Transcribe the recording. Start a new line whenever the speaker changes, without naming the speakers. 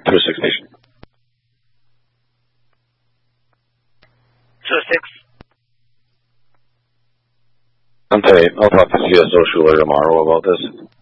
through 6 Nation.
So 6.
Okay, I'll talk to CSO Schuler tomorrow about this.